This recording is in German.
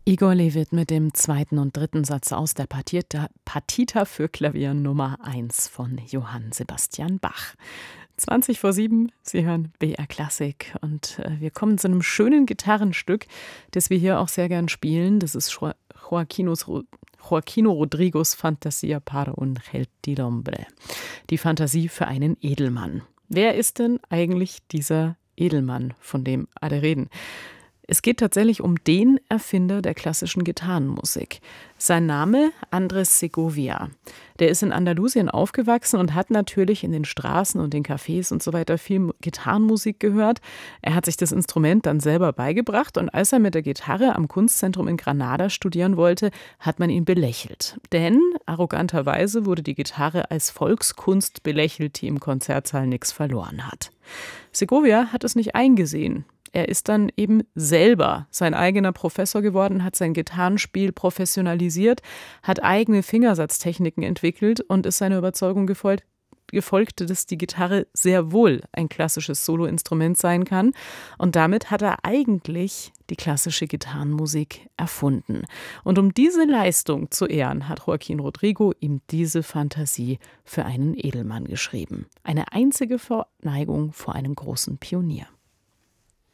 Igor Levit mit dem zweiten und dritten Satz aus der Partita für Klavier Nummer 1 von Johann Sebastian Bach. 7:20, Sie hören BR Klassik und wir kommen zu einem schönen Gitarrenstück, das wir hier auch sehr gern spielen. Das ist Joaquino Rodrigos Fantasia para un gentilhombre. Die Fantasie für einen Edelmann. Wer ist denn eigentlich dieser Edelmann, von dem alle reden? Es geht tatsächlich um den Erfinder der klassischen Gitarrenmusik. Sein Name Andrés Segovia. Der ist in Andalusien aufgewachsen und hat natürlich in den Straßen und den Cafés und so weiter viel Gitarrenmusik gehört. Er hat sich das Instrument dann selber beigebracht und als er mit der Gitarre am Kunstzentrum in Granada studieren wollte, hat man ihn belächelt. Denn arroganterweise wurde die Gitarre als Volkskunst belächelt, die im Konzertsaal nichts verloren hat. Segovia hat es nicht eingesehen. Er ist dann eben selber sein eigener Professor geworden, hat sein Gitarrenspiel professionalisiert, hat eigene Fingersatztechniken entwickelt und ist seiner Überzeugung gefolgt, dass die Gitarre sehr wohl ein klassisches Soloinstrument sein kann. Und damit hat er eigentlich die klassische Gitarrenmusik erfunden. Und um diese Leistung zu ehren, hat Joaquín Rodrigo ihm diese Fantasie für einen Edelmann geschrieben. Eine einzige Verneigung vor einem großen Pionier.